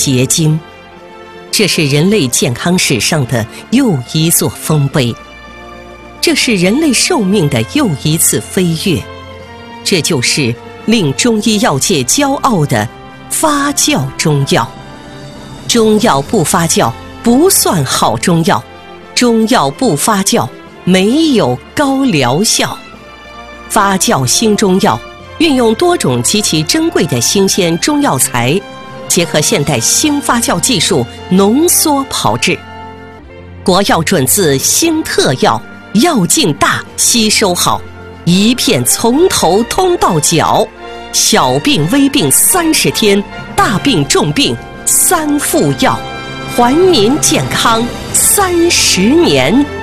结晶。这是人类健康史上的又一座丰碑，这是人类寿命的又一次飞跃。这就是令中医药界骄傲的发酵中药。中药不发酵不算好中药，中药不发酵没有高疗效。发酵新中药运用多种极其珍贵的新鲜中药材，结合现代新发酵技术浓缩炮制，国药准字新特药，药劲大，吸收好，一片从头通到脚，小病微病30天，大病重病3副药，还民健康30年。